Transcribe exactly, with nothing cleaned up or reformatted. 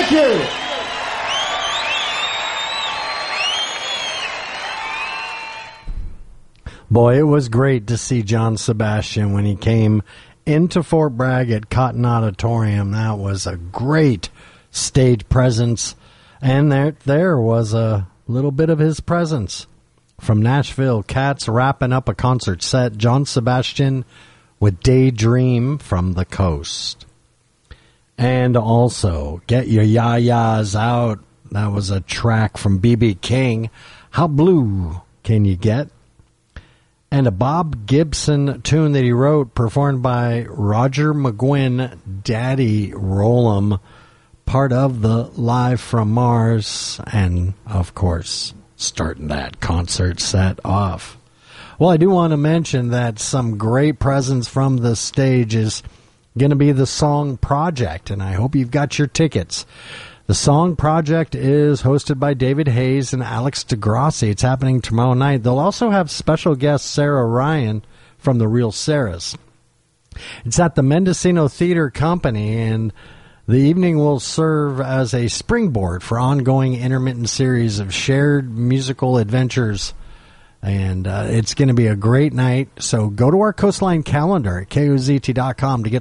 Thank you. Boy, it was great to see John Sebastian when he came into Fort Bragg at Cotton Auditorium. That was a great stage presence, and there there was a little bit of his presence from Nashville. Cats wrapping up a concert set. John Sebastian with Daydream from the Coast. And also, Get Your Ya-Ya's Out. That was a track from B B King. How Blue Can You Get? And a Bob Gibson tune that he wrote, performed by Roger McGuinn, Daddy Roll 'Em, part of the Live from Mars, and, of course, starting that concert set off. Well, I do want to mention that some great presence from the stage is going to be the Song Project, and I hope you've got your tickets. The Song Project is hosted by David Hayes and Alex DeGrassi. It's happening tomorrow night. They'll also have special guest Sarah Ryan from The Real Sarahs. It's at the Mendocino Theater Company, and the evening will serve as a springboard for ongoing intermittent series of shared musical adventures. And uh, it's going to be a great night. So go to our Coastline calendar at K O Z T dot com to get